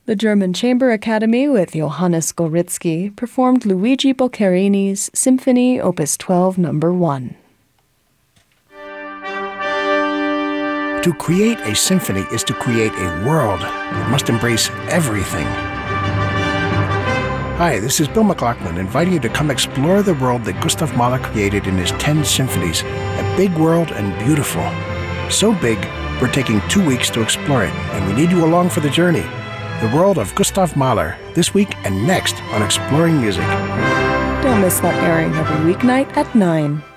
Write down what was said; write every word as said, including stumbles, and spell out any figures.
The German Chamber Academy with Johannes Gorizki performed Luigi Boccherini's Symphony Opus twelve Number one. To create a symphony is to create a world. It must embrace everything. Hi, this is Bill McLaughlin, inviting you to come explore the world that Gustav Mahler created in his ten symphonies. A big world and beautiful. So big, we're taking two weeks to explore it, and we need you along for the journey. The world of Gustav Mahler, this week and next on Exploring Music. Don't miss that airing every weeknight at nine.